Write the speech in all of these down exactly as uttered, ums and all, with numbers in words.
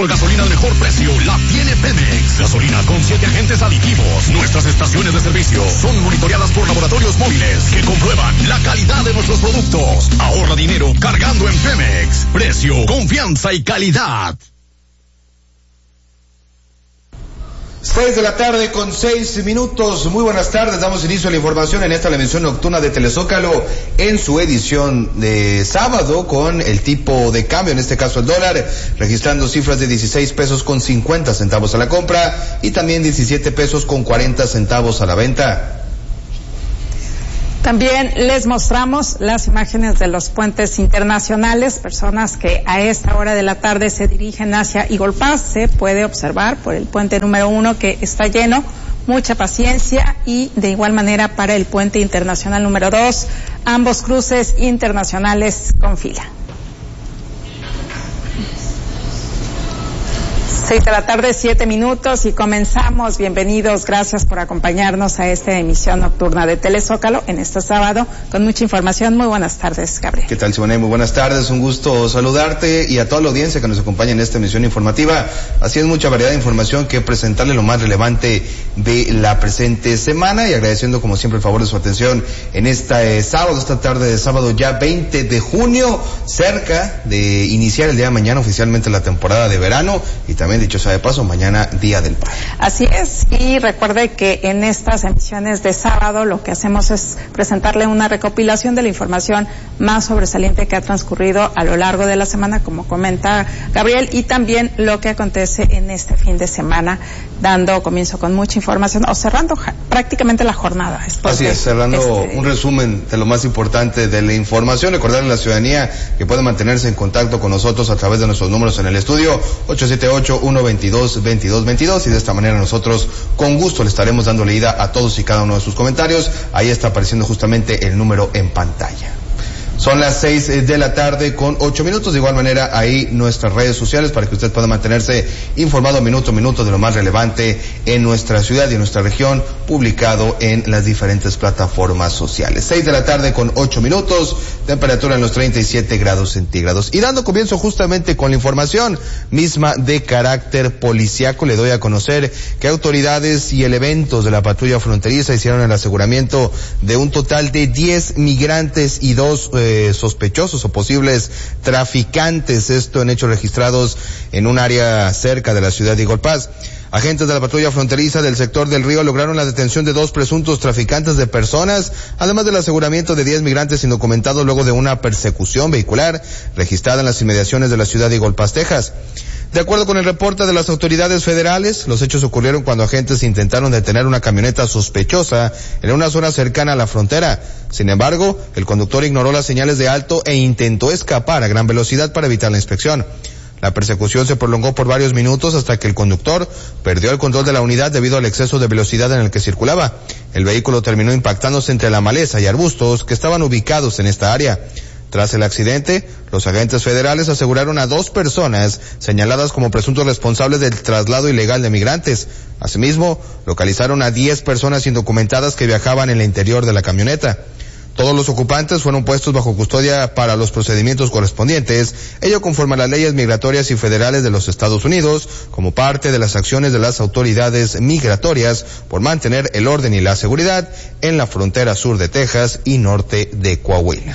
mejor gasolina al mejor precio la tiene Pemex. Gasolina con siete agentes aditivos. Nuestras estaciones de servicio son monitoreadas por laboratorios móviles que comprueban la calidad de nuestros productos. Ahorra dinero cargando en Pemex. Precio, confianza y calidad. Seis de la tarde con seis minutos. Muy buenas tardes. Damos inicio a la información en esta la emisión nocturna de Telezócalo en su edición de sábado con el tipo de cambio, en este caso el dólar, registrando cifras de dieciséis pesos con cincuenta centavos a la compra y también diecisiete pesos con cuarenta centavos a la venta. También les mostramos las imágenes de los puentes internacionales, personas que a esta hora de la tarde se dirigen hacia Eagle Pass. Se puede observar por el puente número uno que está lleno, mucha paciencia, y de igual manera para el puente internacional número dos, ambos cruces internacionales con fila. Seis de la tarde, siete minutos y comenzamos. Bienvenidos, gracias por acompañarnos a esta emisión nocturna de Telezócalo en este sábado con mucha información. Muy buenas tardes, Gabriel. ¿Qué tal, Simone? Muy buenas tardes, un gusto saludarte y a toda la audiencia que nos acompaña en esta emisión informativa. Así es, mucha variedad de información que presentarle, lo más relevante de la presente semana, y agradeciendo como siempre el favor de su atención en esta eh, sábado, esta tarde de sábado ya veinte de junio, cerca de iniciar el día de mañana oficialmente la temporada de verano, y también dicho sea de paso, mañana Día del Padre. Así es, y recuerde que en estas emisiones de sábado lo que hacemos es presentarle una recopilación de la información más sobresaliente que ha transcurrido a lo largo de la semana, como comenta Gabriel, y también lo que acontece en este fin de semana, dando comienzo con mucha información, o cerrando ja, prácticamente la jornada. Así es, cerrando este... un resumen de lo más importante de la información. Recordarle a la ciudadanía que puede mantenerse en contacto con nosotros a través de nuestros números en el estudio, ocho siete ocho, uno veintidós, veintidós veintidós, y de esta manera nosotros con gusto le estaremos dando leída a todos y cada uno de sus comentarios. Ahí está apareciendo justamente el número en pantalla. Son las seis de la tarde con ocho minutos. De igual manera, ahí nuestras redes sociales para que usted pueda mantenerse informado minuto a minuto de lo más relevante en nuestra ciudad y en nuestra región, publicado en las diferentes plataformas sociales. Seis de la tarde con ocho minutos, temperatura en los treinta y siete grados centígrados. Y dando comienzo justamente con la información misma de carácter policiaco, le doy a conocer que autoridades y elementos de la patrulla fronteriza hicieron el aseguramiento de un total de diez migrantes y dos eh, sospechosos o posibles traficantes, esto en hechos registrados en un área cerca de la ciudad de Eagle Pass. Agentes de la patrulla fronteriza del sector del Río lograron la detención de dos presuntos traficantes de personas, además del aseguramiento de diez migrantes indocumentados luego de una persecución vehicular registrada en las inmediaciones de la ciudad de Eagle Pass, Texas. De acuerdo con el reporte de las autoridades federales, los hechos ocurrieron cuando agentes intentaron detener una camioneta sospechosa en una zona cercana a la frontera. Sin embargo, el conductor ignoró las señales de alto e intentó escapar a gran velocidad para evitar la inspección. La persecución se prolongó por varios minutos hasta que el conductor perdió el control de la unidad debido al exceso de velocidad en el que circulaba. El vehículo terminó impactándose entre la maleza y arbustos que estaban ubicados en esta área. Tras el accidente, los agentes federales aseguraron a dos personas señaladas como presuntos responsables del traslado ilegal de migrantes. Asimismo, localizaron a diez personas indocumentadas que viajaban en el interior de la camioneta. Todos los ocupantes fueron puestos bajo custodia para los procedimientos correspondientes, ello conforme a las leyes migratorias y federales de los Estados Unidos, como parte de las acciones de las autoridades migratorias por mantener el orden y la seguridad en la frontera sur de Texas y norte de Coahuila.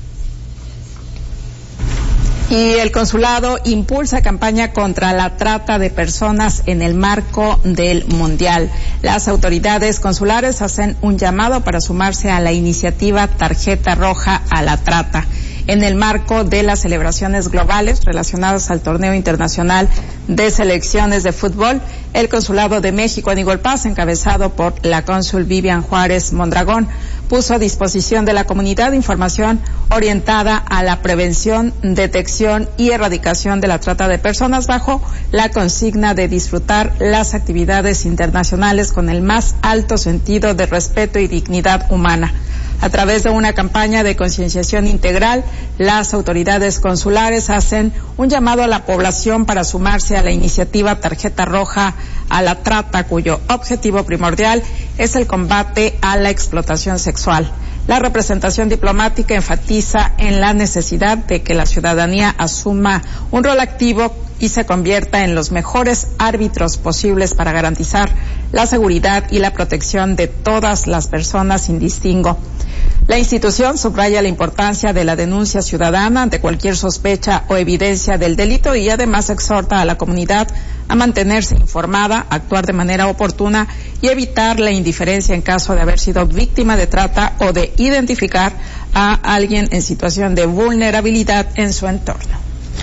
Y el consulado impulsa campaña contra la trata de personas en el marco del Mundial. Las autoridades consulares hacen un llamado para sumarse a la iniciativa Tarjeta Roja a la Trata, en el marco de las celebraciones globales relacionadas al torneo internacional de selecciones de fútbol. El Consulado de México en Eagle Pass, encabezado por la cónsul Vivian Juárez Mondragón, puso a disposición de la comunidad información orientada a la prevención, detección y erradicación de la trata de personas bajo la consigna de disfrutar las actividades internacionales con el más alto sentido de respeto y dignidad humana. A través de una campaña de concienciación integral, las autoridades consulares hacen un llamado a la población para sumarse a la iniciativa Tarjeta Roja a la Trata, cuyo objetivo primordial es el combate a la explotación sexual. La representación diplomática enfatiza en la necesidad de que la ciudadanía asuma un rol activo y se convierta en los mejores árbitros posibles para garantizar la seguridad y la protección de todas las personas sin distingo. La institución subraya la importancia de la denuncia ciudadana ante cualquier sospecha o evidencia del delito y además exhorta a la comunidad a mantenerse informada, actuar de manera oportuna y evitar la indiferencia en caso de haber sido víctima de trata o de identificar a alguien en situación de vulnerabilidad en su entorno.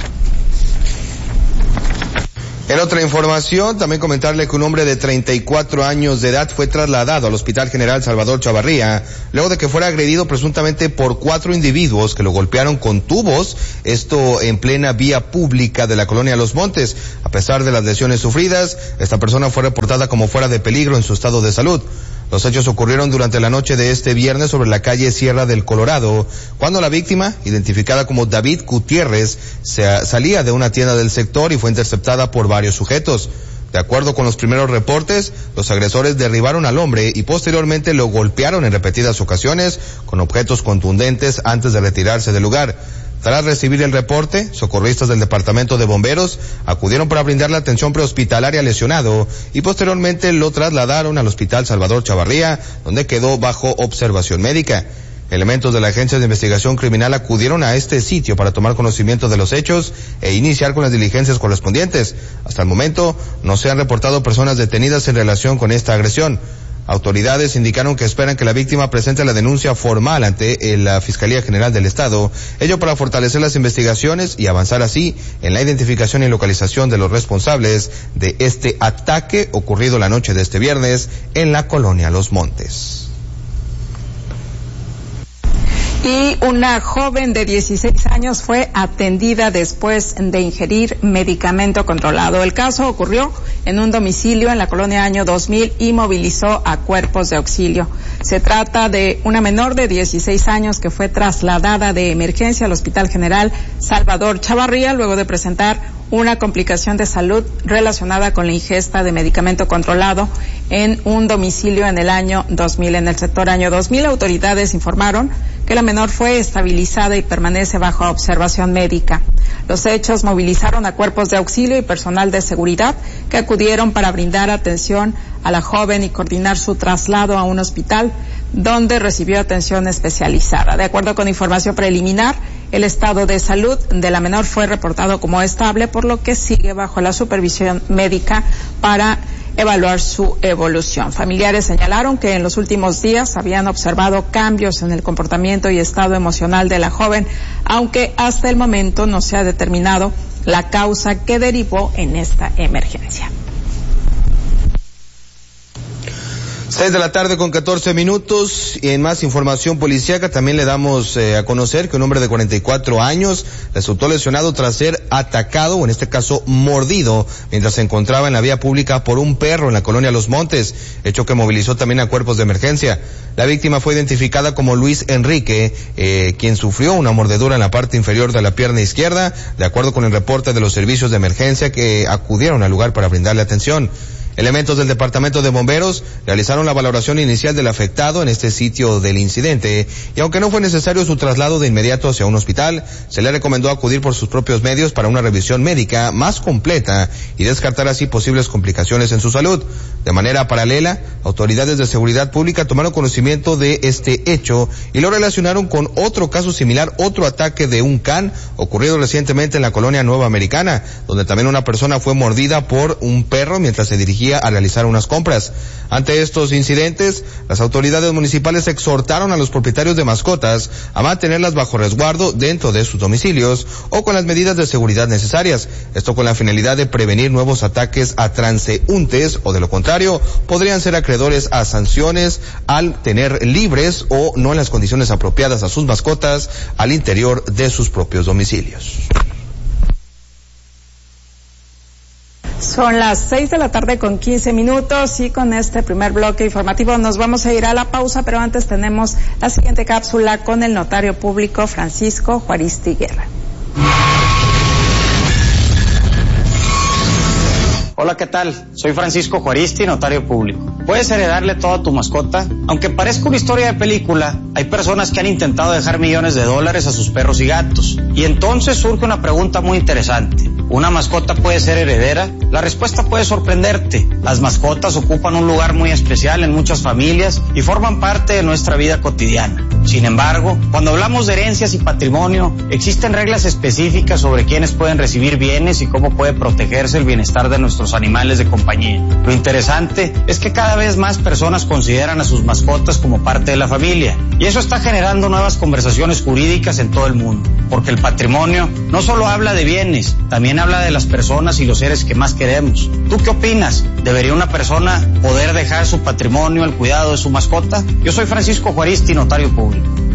En otra información, también comentarle que un hombre de treinta y cuatro años de edad fue trasladado al Hospital General Salvador Chavarría luego de que fuera agredido presuntamente por cuatro individuos que lo golpearon con tubos, esto en plena vía pública de la colonia Los Montes. A pesar de las lesiones sufridas, esta persona fue reportada como fuera de peligro en su estado de salud. Los hechos ocurrieron durante la noche de este viernes sobre la calle Sierra del Colorado, cuando la víctima, identificada como David Gutiérrez, se salía de una tienda del sector y fue interceptada por varios sujetos. De acuerdo con los primeros reportes, los agresores derribaron al hombre y posteriormente lo golpearon en repetidas ocasiones con objetos contundentes antes de retirarse del lugar. Tras recibir el reporte, socorristas del Departamento de Bomberos acudieron para brindar la atención prehospitalaria al lesionado y posteriormente lo trasladaron al Hospital Salvador Chavarría, donde quedó bajo observación médica. Elementos de la Agencia de Investigación Criminal acudieron a este sitio para tomar conocimiento de los hechos e iniciar con las diligencias correspondientes. Hasta el momento no se han reportado personas detenidas en relación con esta agresión. Autoridades indicaron que esperan que la víctima presente la denuncia formal ante la Fiscalía General del Estado, ello para fortalecer las investigaciones y avanzar así en la identificación y localización de los responsables de este ataque ocurrido la noche de este viernes en la colonia Los Montes. Y una joven de dieciséis años fue atendida después de ingerir medicamento controlado. El caso ocurrió en un domicilio en la colonia Año dos mil y movilizó a cuerpos de auxilio. Se trata de una menor de dieciséis años que fue trasladada de emergencia al Hospital General Salvador Chavarría luego de presentar una complicación de salud relacionada con la ingesta de medicamento controlado en un domicilio en el año dos mil. En el sector Año dos mil, autoridades informaron que la menor fue estabilizada y permanece bajo observación médica. Los hechos movilizaron a cuerpos de auxilio y personal de seguridad que acudieron para brindar atención a la joven y coordinar su traslado a un hospital donde recibió atención especializada. De acuerdo con información preliminar, el estado de salud de la menor fue reportado como estable, por lo que sigue bajo la supervisión médica para evaluar su evolución. Familiares señalaron que en los últimos días habían observado cambios en el comportamiento y estado emocional de la joven, aunque hasta el momento no se ha determinado la causa que derivó en esta emergencia. Seis de la tarde con catorce minutos y en más información policíaca también le damos eh, a conocer que un hombre de cuarenta y cuatro años resultó lesionado tras ser atacado, o en este caso mordido, mientras se encontraba en la vía pública por un perro en la colonia Los Montes, hecho que movilizó también a cuerpos de emergencia. La víctima fue identificada como Luis Enrique, eh, quien sufrió una mordedura en la parte inferior de la pierna izquierda, de acuerdo con el reporte de los servicios de emergencia que acudieron al lugar para brindarle atención. Elementos del Departamento de Bomberos realizaron la valoración inicial del afectado en este sitio del incidente y aunque no fue necesario su traslado de inmediato hacia un hospital, se le recomendó acudir por sus propios medios para una revisión médica más completa y descartar así posibles complicaciones en su salud. De manera paralela, autoridades de seguridad pública tomaron conocimiento de este hecho y lo relacionaron con otro caso similar, otro ataque de un can ocurrido recientemente en la colonia Nueva Americana, donde también una persona fue mordida por un perro mientras se dirigía a realizar unas compras. Ante estos incidentes, las autoridades municipales exhortaron a los propietarios de mascotas a mantenerlas bajo resguardo dentro de sus domicilios o con las medidas de seguridad necesarias, esto con la finalidad de prevenir nuevos ataques a transeúntes o de lo contrario podrían ser acreedores a sanciones al tener libres o no en las condiciones apropiadas a sus mascotas al interior de sus propios domicilios. Son las seis de la tarde con quince minutos y con este primer bloque informativo nos vamos a ir a la pausa, pero antes tenemos la siguiente cápsula con el notario público Francisco Juaristi Guerra. Hola. Hola, ¿qué tal? Soy Francisco Juaristi, notario público. ¿Puedes heredarle todo a tu mascota? Aunque parezca una historia de película, hay personas que han intentado dejar millones de dólares a sus perros y gatos. Y entonces surge una pregunta muy interesante. ¿Una mascota puede ser heredera? La respuesta puede sorprenderte. Las mascotas ocupan un lugar muy especial en muchas familias y forman parte de nuestra vida cotidiana. Sin embargo, cuando hablamos de herencias y patrimonio, existen reglas específicas sobre quiénes pueden recibir bienes y cómo puede protegerse el bienestar de nuestros animales de compañía. Lo interesante es que cada vez más personas consideran a sus mascotas como parte de la familia, y eso está generando nuevas conversaciones jurídicas en todo el mundo, porque el patrimonio no solo habla de bienes, también habla de las personas y los seres que más queremos. ¿Tú qué opinas? ¿Debería una persona poder dejar su patrimonio al cuidado de su mascota? Yo soy Francisco Juaristi, notario público.